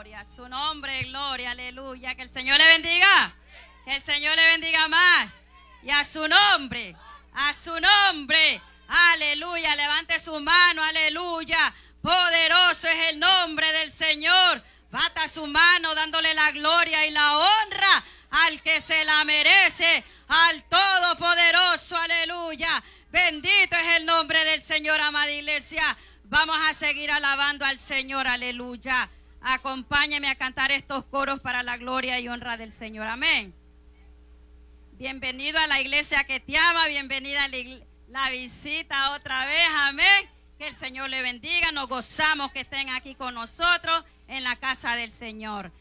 gloria. Su nombre, gloria, aleluya. Que el Señor le bendiga. Que el Señor le bendiga más. Y a su nombre, aleluya. Levante su mano, aleluya. Poderoso es el nombre del Señor. Bata su mano dándole la gloria y la honra al que se la merece, al Todopoderoso, aleluya. Bendito es el nombre del Señor, amada iglesia. Vamos a seguir alabando al Señor, aleluya. Acompáñeme a cantar estos coros para la gloria y honra del Señor, amén. Bienvenido a la iglesia que te ama, bienvenida a la visita otra vez, amén. Que el Señor le bendiga, nos gozamos que estén aquí con nosotros en la casa del Señor.